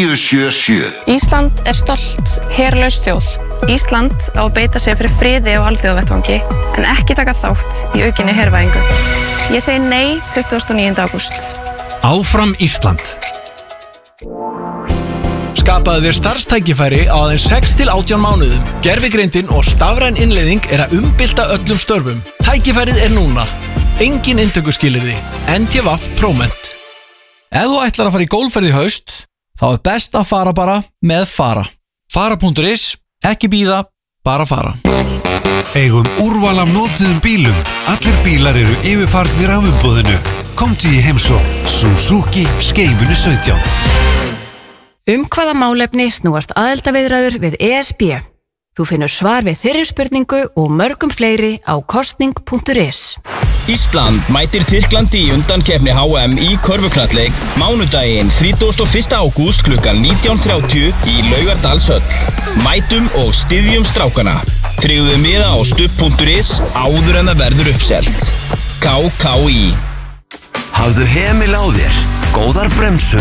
977. Ísland stolt, herlaus þjóð. Ísland á að beita sig fyrir friði á alþjóðavettvangi en ekki taka þátt í aukinni hervæðingu. Ég segi nei 29. ágúst. Áfram Ísland. Skapaðu þér starfstækifæri á aðeins 6 til 18 mánuðum. Gervigreindin og stafræn innleiðing að umbylta öllum störfum. Tækifærið núna. Engin inntökuskilyrði. NTVAF Proment. Ef þú ætlar að fara í gólfferð í haust, þá best að fara bara með Fara. Fara.is, ekki bíða, bara fara. Eigum úrval af notuðum bílum. Allir bílar eru yfirfarnir af umboðinu. Komdu í heimsókn. Suzuki Skeifunu 17. Hvaða málefni snúast aðildarviðræður við ESB? Þú finnur svar við þeirri spurningu og mörgum fleiri á kosning.is. Ísland mætir Tyrklandi í undankeppni HM í körfuknattleik mánudaginn 31. ágúst klukkan 19:30 í Laugardalshöll. Mætum og styðjum strákana. Tryggðu miða á stubb.is áður en það verður uppselt. KKÍ. Hafðu hemil á þér, góðar bremsur